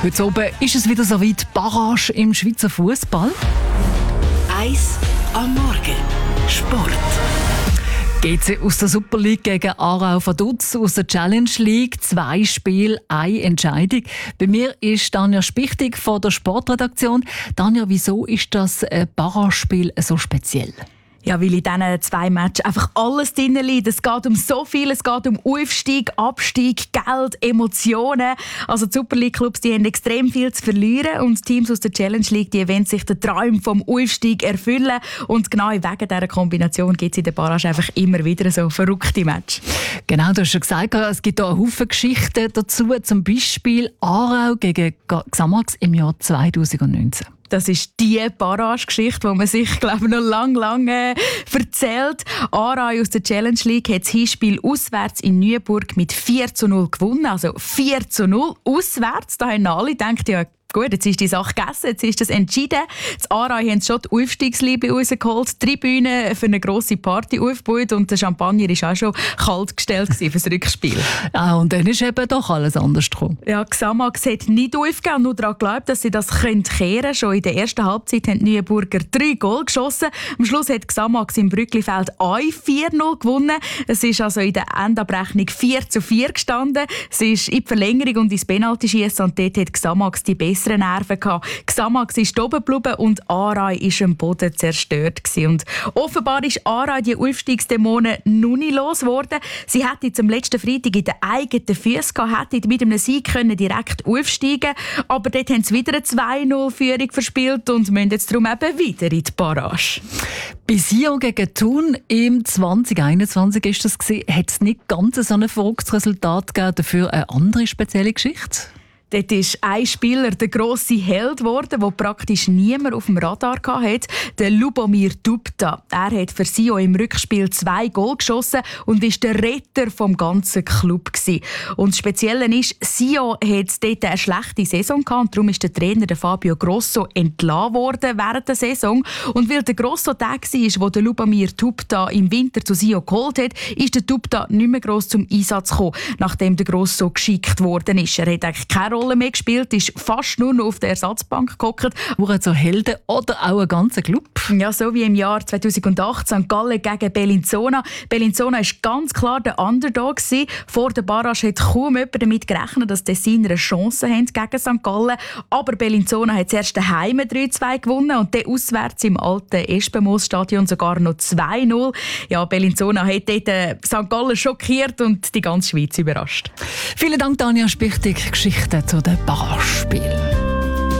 Heute oben ist es wieder so weit, Barrage im Schweizer Fußball. 1 am Morgen. Sport. GC aus der Super League gegen Aarau Vaduz, aus der Challenge League 2 Spiele, eine Entscheidung. Bei mir ist Tanja Spichtig von der Sportredaktion. Tanja, wieso ist das Barrage-Spiel so speziell? Ja, weil in diesen 2 Matches einfach alles drin liegt. Es geht um so viel. Es geht um Aufstieg, Abstieg, Geld, Emotionen. Also die Super League-Clubs, die haben extrem viel zu verlieren. Und Teams aus der Challenge League, die wollen sich den Traum vom Aufstieg erfüllen. Und genau wegen dieser Kombination gibt es in der Barrage einfach immer wieder so verrückte Matches. Genau, du hast schon gesagt, es gibt auch einen Haufen Geschichten dazu. Zum Beispiel Aarau gegen Xamax im Jahr 2019. Das ist die Barrage-Geschichte, die man sich, glaube ich, noch lange erzählt. Aarau aus der Challenge League hat das Hinspiel auswärts in Neuenburg mit 4:0 gewonnen. Also 4:0 auswärts. Da haben alle gedacht, ja, gut, jetzt ist die Sache gegessen, jetzt ist das entschieden. Das Aarau haben schon die Aufstiegsliebe rausgeholt, die Tribüne für eine grosse Party aufgebaut und der Champagner war auch schon kalt gestellt für das Rückspiel. Und dann ist eben doch alles anders gekommen. Ja, Xamax hat nicht aufgegeben und nur daran geglaubt, dass sie das kehren können. Schon in der ersten Halbzeit haben die Neuenburger 3 Goal geschossen. Am Schluss hat Xamax im Brücklifeld 4:0 gewonnen. Es ist also in der Endabrechnung 4:4 gestanden. Es ist in die Verlängerung und ins Penaltyschiessen und dort hat Xamax die besseren Nerven gehabt. Xamax ist oben geblieben und Aarau ist am Boden zerstört gewesen. Und offenbar ist Aarau die Aufstiegsdämonen noch nicht losgeworden. Sie hätte zum letzten Freitag in den eigenen Füßen gehabt, hätte mit einem Sieg können direkt aufsteigen, aber dort haben sie wieder eine 2:0-Führung verspielt und müssen jetzt darum eben wieder in die Barrage. Bei Sion gegen Thun im 2021 ist das gewesen, hat es nicht ganz so ein verrücktes Resultat gegeben, dafür eine andere spezielle Geschichte? Dort ist ein Spieler der grosse Held geworden, den praktisch niemand auf dem Radar hatte, der Lubomir Dubta. Er hat für Sion im Rückspiel 2 Goal geschossen und war der Retter vom ganzen Club gewesen. Und das Spezielle ist, Sion hat dort eine schlechte Saison gehabt und darum ist der Trainer der Fabio Grosso entlassen worden während der Saison. Und weil der Grosso der war, wo der Lubomir Dubta im Winter zu Sion geholt hat, ist der Dubta nicht mehr gross zum Einsatz gekommen, nachdem der Grosso geschickt worden ist. Er hat eigentlich keine Rolle mehr gespielt, ist fast nur noch auf der Ersatzbank gehockt. Waren so Helden oder auch ein ganzer Club? Ja, so wie im Jahr 2008 St. Gallen gegen Bellinzona. Bellinzona war ganz klar der Underdog gewesen. Vor der Barrage hat kaum jemand damit gerechnet, dass die Tessiner eine Chance haben gegen St. Gallen. Aber Bellinzona hat zuerst daheim 3:2 gewonnen und dann auswärts im alten Espenmoos-Stadion sogar noch 2:0. Ja, Bellinzona hat dort St. Gallen schockiert und die ganze Schweiz überrascht. Vielen Dank, Tanja Spichtig. Geschichte zu den Barrage-Spielen.